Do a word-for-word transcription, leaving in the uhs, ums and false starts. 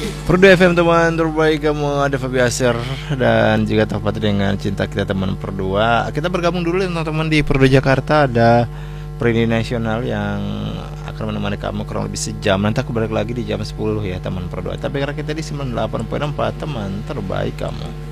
Perdu F M teman terbaik kamu, ada Fabi Aser dan juga tepat dengan cinta kita teman berdua. Kita bergabung dulu teman-teman di Perdu Jakarta, ada Predi Nasional yang akan menemani kamu kurang lebih sejam. Nanti aku balik lagi di jam sepuluh ya teman berdua. Tapi karena kita di sembilan puluh delapan koma empat teman terbaik kamu.